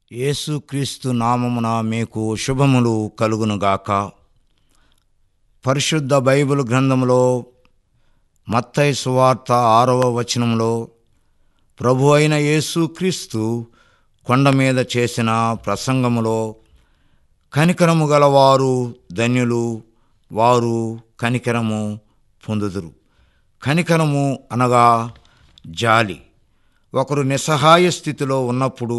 యేసుక్రీస్తు నామమున మీకు శుభములు కలుగునుగాక. పరిశుద్ధ బైబిల్ గ్రంథంలో మత్తయి సువార్త 6వ వచనంలో ప్రభు అయిన యేసుక్రీస్తు కొండ మీద చేసిన ప్రసంగములో కనికరము గలవారు ధన్యులు, వారు కనికరము పొందుదురు. కనికరము అనగా జాలి. ఒకరు నిస్సహాయ స్థితిలో ఉన్నప్పుడు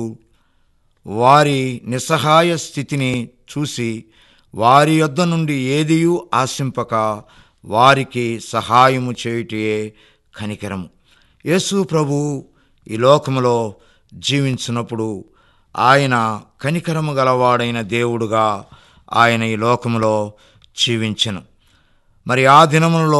వారి నిస్సహాయ స్థితిని చూసి వారి యొద్ద నుండి ఏదియూ ఆశింపక వారికి సహాయము చేయుటయే కనికరము. యేసు ప్రభు ఈ లోకములో జీవించినప్పుడు ఆయన కనికరము గలవాడైన దేవుడుగా ఆయన ఈ లోకములో జీవించెను. మరి ఆ దినములలో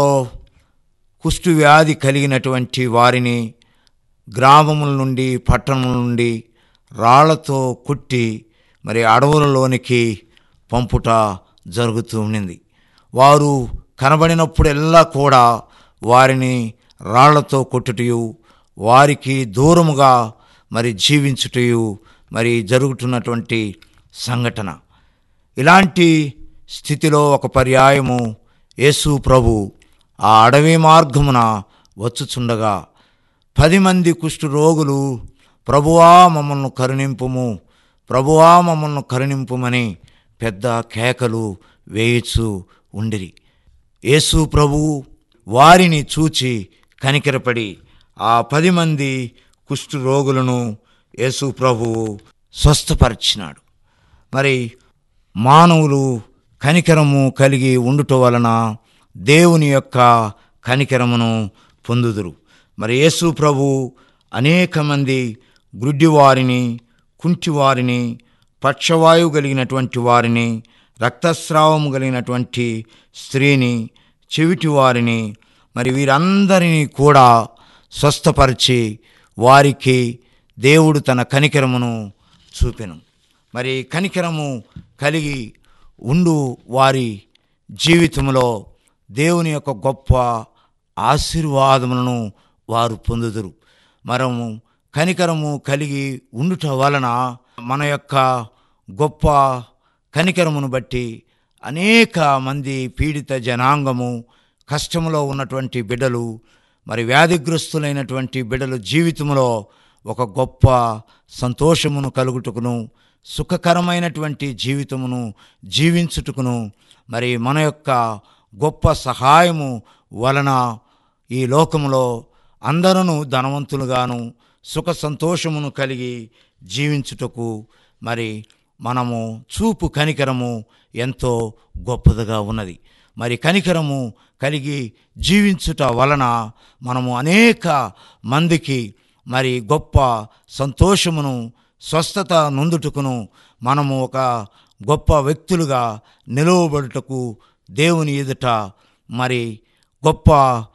కుష్టు వ్యాధి కలిగినటువంటి వారిని గ్రామముల నుండి పట్టణముల నుండి రాళ్లతో కొట్టి మరి అడవులలోనికి పంపుట జరుగుతూ ఉండింది. వారు కనబడినప్పుడెల్లా కూడా వారిని రాళ్లతో కొట్టుటయు వారికి దూరముగా మరి జీవించుటయు మరి జరుగుతున్నటువంటి సంఘటన. ఇలాంటి స్థితిలో ఒక పర్యాయము యేసు ప్రభు ఆ అడవి మార్గమున వచ్చుచుండగా 10 మంది కుష్టు రోగులు ప్రభువా మమ్మల్ని కరుణింపుము, ప్రభువా మమ్మల్ని కరుణింపుమని పెద్ద కేకలు వేయుచు ఉండిరి. యేసు ప్రభు వారిని చూచి కనికరపడి ఆ 10 మంది కుష్టు రోగులను యేసు ప్రభువు స్వస్థపరిచినాడు. మరి మానవులు కనికరము కలిగి ఉండుట వలన దేవుని యొక్క కనికరమును పొందుదురు. మరి యేసు ప్రభు అనేక మంది గ్రుడ్డివారిని, కుంటివారిని, పక్షవాయువు కలిగినటువంటి వారిని, రక్తస్రావము కలిగినటువంటి స్త్రీని, చెవిటి వారిని మరి వీరందరినీ కూడా స్వస్థపరిచి వారికి దేవుడు తన కనికరమును చూపెను. మరి కనికరము కలిగి ఉండు వారి జీవితంలో దేవుని యొక్క గొప్ప ఆశీర్వాదములను వారు పొందుదురు. మనము కనికరము కలిగి ఉండుట వలన మన యొక్క గొప్ప కనికరమును బట్టి అనేక మంది పీడిత జనాంగము, కష్టములో ఉన్నటువంటి బిడ్డలు, మరి వ్యాధిగ్రస్తులైనటువంటి బిడ్డల జీవితంలో ఒక గొప్ప సంతోషమును కలుగుటకును, సుఖకరమైనటువంటి జీవితమును జీవించుటకును మరి మన యొక్క గొప్ప సహాయము వలన ఈ లోకములో అందరూ ధనవంతులుగాను సుఖ సంతోషమును కలిగి జీవించుటకు మరి మనము చూపు కనికరము ఎంతో గొప్పదిగా ఉన్నది. మరి కనికరము కలిగి జీవించుట వలన మనము అనేక మందికి మరి గొప్ప సంతోషమును, స్వస్థత నొందుటకును, మనము ఒక గొప్ప వ్యక్తులుగా నిలువబడుటకు దేవుని ఎదుట మరి గొప్ప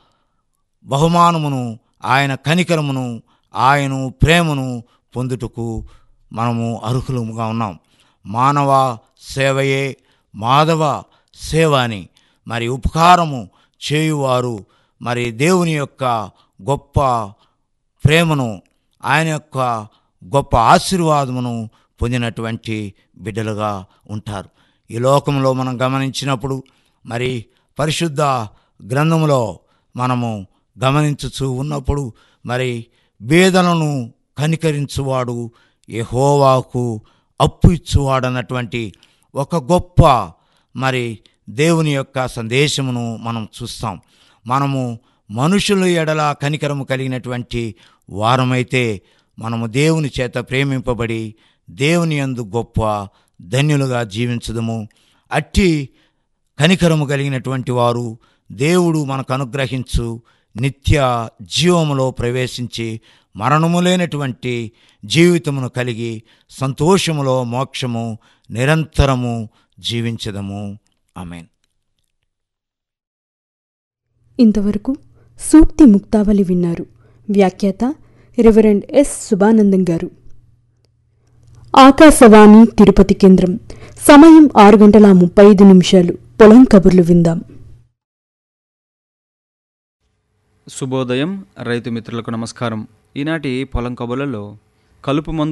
బహుమానమును, ఆయన కనికరమును, ఆయన ప్రేమను పొందుటకు మనము అర్హులుగా ఉన్నాం. మానవ సేవయే మాధవ సేవ అని మరి ఉపకారము చేయువారు మరి దేవుని యొక్క గొప్ప ప్రేమను, ఆయన యొక్క గొప్ప ఆశీర్వాదమును పొందినటువంటి బిడ్డలుగా ఉంటారు. ఈ లోకంలో మనం గమనించినప్పుడు మరి పరిశుద్ధ గ్రంథములో మనము గమనించుచూ ఉన్నప్పుడు మరి బేదలను కనికరించువాడు యెహోవాకు అప్పు ఇచ్చువాడన్నటువంటి ఒక గొప్ప మరి దేవుని యొక్క సందేశమును మనం చూస్తాం. మనము మనుషుల ఎడల కనికరము కలిగినటువంటి వారమైతే మనము దేవుని చేత ప్రేమింపబడి దేవుని యందు గొప్ప ధన్యులుగా జీవించుదము. అట్టి కనికరము కలిగినటువంటి వారు దేవుడు మనకు అనుగ్రహించు నిత్య జీవములో ప్రవేశించి మరణము లేనటువంటి జీవితమును కలిగి సంతోషములో మోక్షము నిరంతరము జీవించదము. ఆమేన్. ఇంతవరకు సూక్తి ముక్తావళి విన్నారు. వ్యాఖ్యాత రెవరెండ్ ఎస్ శుభానందం గారు. ఆకాశవాణి తిరుపతి కేంద్రం. సమయం 6:35. పొలం కబుర్లు విందాం. శుభోదయం రైతు మిత్రులకు నమస్కారం. ఈనాటి పొలం కబుర్లలో కలుపు మందు